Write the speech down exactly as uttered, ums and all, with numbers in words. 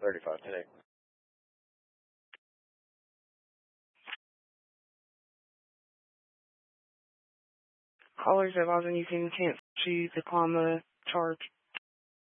thirty-five today. Callers advising you can cancel to decline the charge.